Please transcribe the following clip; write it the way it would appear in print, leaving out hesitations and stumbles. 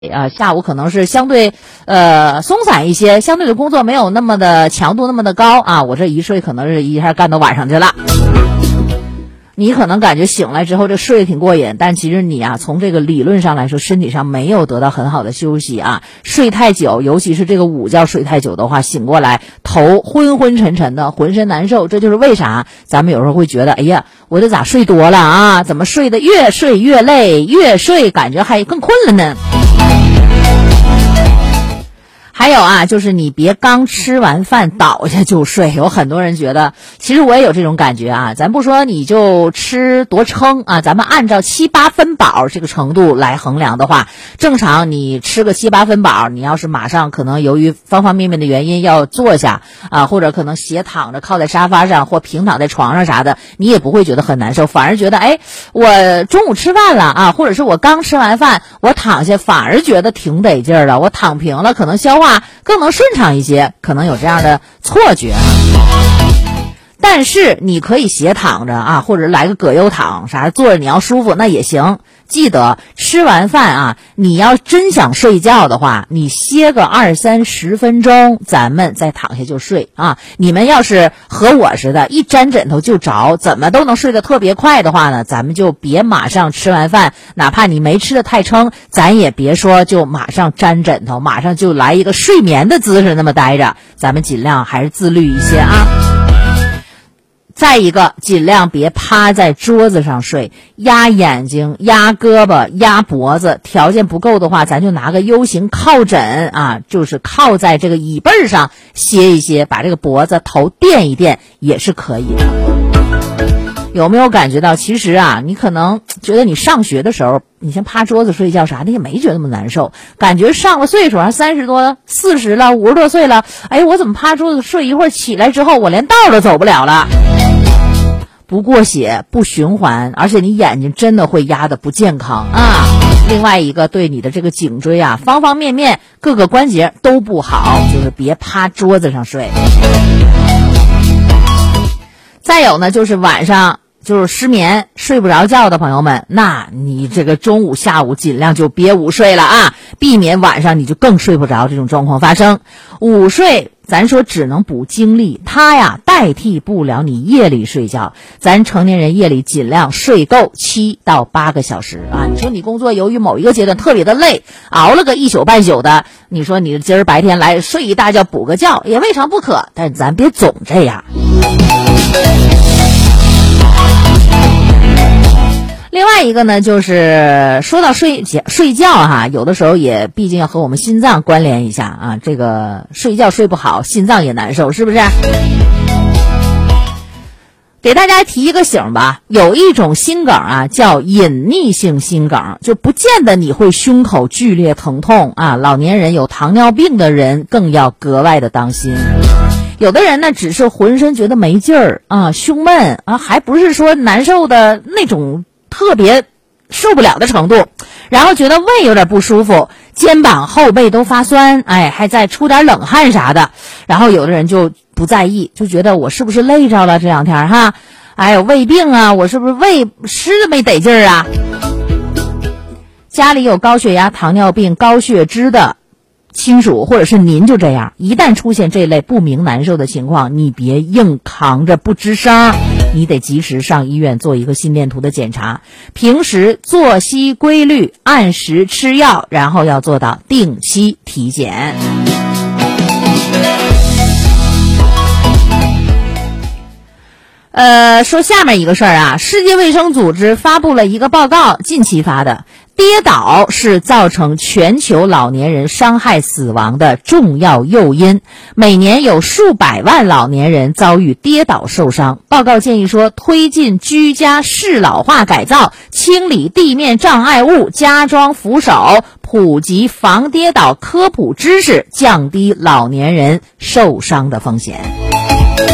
下午可能是相对松散一些，相对的工作没有那么的强度那么的高啊，我这一睡可能是一下干到晚上去了。你可能感觉醒来之后这睡得挺过瘾，但其实你啊从这个理论上来说身体上没有得到很好的休息啊，睡太久，尤其是这个午觉睡太久的话，醒过来头昏昏沉沉的，浑身难受。这就是为啥咱们有时候会觉得，哎呀，我这咋睡多了啊，怎么睡得越睡越累，越睡感觉还更困了呢。还有啊，就是你别刚吃完饭倒下就睡。有很多人觉得，其实我也有这种感觉啊。咱不说你就吃多撑啊，咱们按照7、8分饱这个程度来衡量的话，正常你吃个7、8分饱，你要是马上可能由于方方面面的原因要坐下啊，或者可能斜躺着靠在沙发上或平躺在床上啥的，你也不会觉得很难受，反而觉得哎，我中午吃饭了啊，或者是我刚吃完饭，我躺下反而觉得挺得劲儿了，我躺平了，可能消化更能顺畅一些，可能有这样的错觉。但是你可以斜躺着啊，或者来个葛优躺啥，坐着你要舒服那也行。记得吃完饭啊，你要真想睡觉的话，你歇个20、30分钟，咱们再躺下就睡啊。你们要是和我似的，一沾枕头就着，怎么都能睡得特别快的话呢，咱们就别马上吃完饭，哪怕你没吃得太撑，咱也别说就马上沾枕头，马上就来一个睡眠的姿势那么待着，咱们尽量还是自律一些啊。再一个，尽量别趴在桌子上睡，压眼睛、压胳膊、压脖子，条件不够的话，咱就拿个 U 型靠枕啊，就是靠在这个椅背上歇一歇，把这个脖子头垫一垫也是可以的。有没有感觉到，其实啊，你可能觉得你上学的时候，你先趴桌子睡觉啥的也没觉得那么难受，感觉上了岁数30多、40了、50多岁了，哎，我怎么趴桌子睡一会儿起来之后，我连道都走不了了。不过血，不循环，而且你眼睛真的会压得不健康啊。另外一个，对你的这个颈椎啊，方方面面各个关节都不好，就是别趴桌子上睡。再有呢，就是晚上就是失眠睡不着觉的朋友们，那你这个中午下午尽量就别午睡了啊，避免晚上你就更睡不着这种状况发生。午睡咱说只能补精力，它呀代替不了你夜里睡觉。咱成年人夜里尽量睡够7到8个小时啊。你说你工作由于某一个阶段特别的累，熬了个一宿半宿的，你说你今儿白天来睡一大觉补个觉也未尝不可，但是咱别总这样。另外一个呢，就是说到睡觉哈，有的时候也毕竟要和我们心脏关联一下啊。这个睡觉睡不好，心脏也难受，是不是？给大家提一个醒吧，有一种心梗啊，叫隐匿性心梗，就不见得你会胸口剧烈疼痛啊。老年人有糖尿病的人更要格外的当心。有的人呢，只是浑身觉得没劲儿啊，胸闷啊，还不是说难受的那种特别受不了的程度，然后觉得胃有点不舒服，肩膀后背都发酸，哎，还在出点冷汗啥的，然后有的人就不在意，就觉得我是不是累着了这两天哈，哎呦胃病啊，我是不是胃吃的没得劲儿啊？家里有高血压、糖尿病、高血脂的亲属或者是您就这样，一旦出现这类不明难受的情况，你别硬扛着不吱声，你得及时上医院做一个心电图的检查，平时作息规律，按时吃药，然后要做到定期体检。说下面一个事儿啊，世界卫生组织发布了一个报告，近期发的，跌倒是造成全球老年人伤害死亡的重要诱因，每年有数百万老年人遭遇跌倒受伤。报告建议说，推进居家适老化改造，清理地面障碍物，加装扶手，普及防跌倒科普知识，降低老年人受伤的风险。